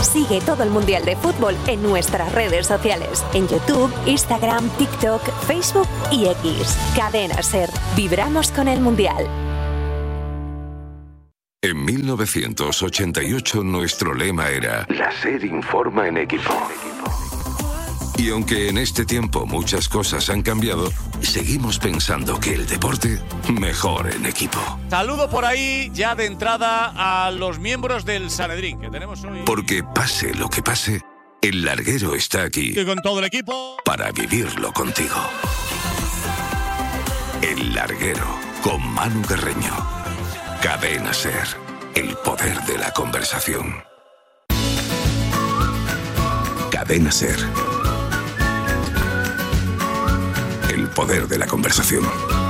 Sigue todo el Mundial de Fútbol en nuestras redes sociales, en YouTube, Instagram, TikTok, Facebook y X. Cadena SER. Vibramos con el Mundial. En 1988 nuestro lema era La SER informa en equipo. Y aunque en este tiempo muchas cosas han cambiado, seguimos pensando que el deporte mejor en equipo. Saludo por ahí ya de entrada a los miembros del Sanedrín que tenemos hoy. Porque pase lo que pase, el larguero está aquí. Y con todo el equipo. Para vivirlo contigo. El larguero con Manu Carreño. Cadena SER. El poder de la conversación. Cadena SER. El poder de la conversación.